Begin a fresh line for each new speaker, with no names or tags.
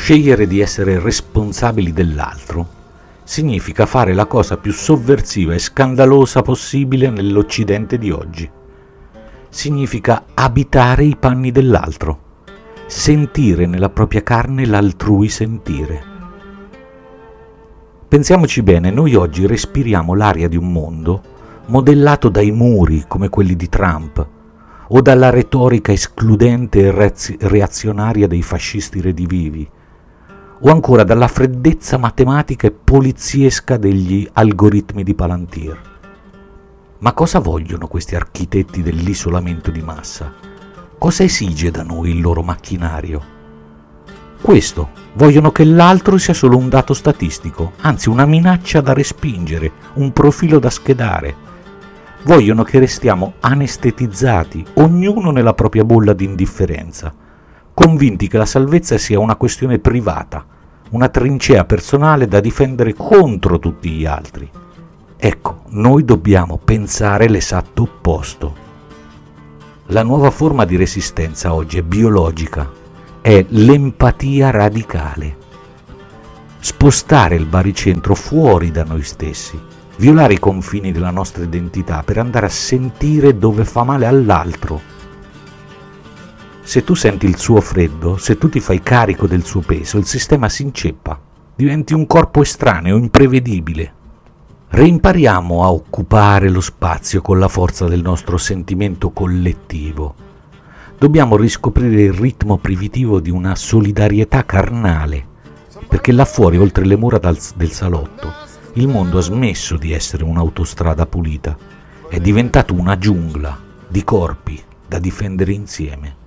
Scegliere di essere responsabili dell'altro significa fare la cosa più sovversiva e scandalosa possibile nell'Occidente di oggi. Significa abitare i panni dell'altro, sentire nella propria carne l'altrui sentire. Pensiamoci bene, noi oggi respiriamo l'aria di un mondo modellato dai muri come quelli di Trump o dalla retorica escludente e reazionaria dei fascisti redivivi, o ancora dalla freddezza matematica e poliziesca degli algoritmi di Palantir. Ma cosa vogliono questi architetti dell'isolamento di massa? Cosa esige da noi il loro macchinario? Questo, vogliono che l'altro sia solo un dato statistico, anzi una minaccia da respingere, un profilo da schedare. Vogliono che restiamo anestetizzati, ognuno nella propria bolla di indifferenza, convinti che la salvezza sia una questione privata, una trincea personale da difendere contro tutti gli altri. Ecco, noi dobbiamo pensare l'esatto opposto. La nuova forma di resistenza oggi è biologica, è l'empatia radicale. Spostare il baricentro fuori da noi stessi, violare i confini della nostra identità per andare a sentire dove fa male all'altro. Se tu senti il suo freddo, se tu ti fai carico del suo peso, il sistema si inceppa, diventi un corpo estraneo, imprevedibile. Reimpariamo a occupare lo spazio con la forza del nostro sentimento collettivo. Dobbiamo riscoprire il ritmo primitivo di una solidarietà carnale, perché là fuori, oltre le mura del salotto, il mondo ha smesso di essere un'autostrada pulita, è diventato una giungla di corpi da difendere insieme.